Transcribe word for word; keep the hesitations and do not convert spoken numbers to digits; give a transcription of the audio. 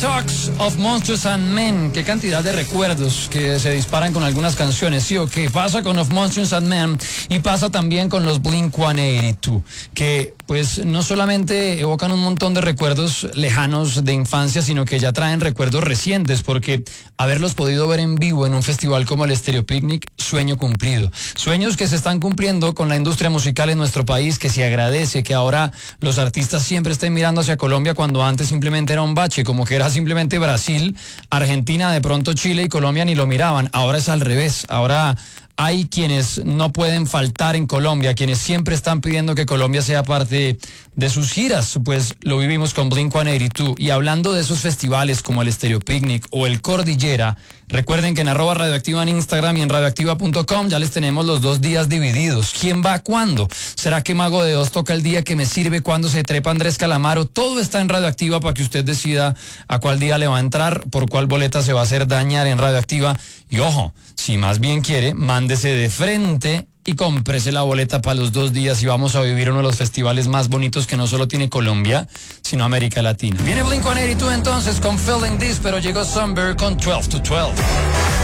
Talks of Monsters and Men, qué cantidad de recuerdos que se disparan con algunas canciones, sí o qué pasa con Of Monsters and Men y pasa también con los Blink ciento ochenta y dos, que pues no solamente evocan un montón de recuerdos lejanos de infancia, sino que ya traen recuerdos recientes, porque haberlos podido ver en vivo en un festival como el Stereo Picnic, sueño cumplido. Sueños que se están cumpliendo con la industria musical en nuestro país, que se agradece que ahora los artistas siempre estén mirando hacia Colombia cuando antes simplemente era un bache, como que era simplemente Brasil, Argentina, de pronto Chile y Colombia ni lo miraban. Ahora es al revés. Ahora hay quienes no pueden faltar en Colombia, quienes siempre están pidiendo que Colombia sea parte de sus giras, pues lo vivimos con Blink ciento ochenta y dos. Y hablando de esos festivales como el Stereo Picnic o el Cordillera, recuerden que en arroba radioactiva en Instagram y en radioactiva punto com ya les tenemos los dos días divididos. ¿Quién va cuándo? ¿Será que Mago de Oz toca el día que me sirve? ¿Cuándo se trepa Andrés Calamaro? Todo está en Radioactiva para que usted decida a cuál día le va a entrar, por cuál boleta se va a hacer dañar en Radioactiva. Y ojo, si más bien quiere, mándese de frente y cómprese la boleta para los dos días y vamos a vivir uno de los festivales más bonitos que no solo tiene Colombia, sino América Latina. Viene Blink ciento ochenta y dos entonces con Feeling This, pero llegó Sunburn con twelve to twelve.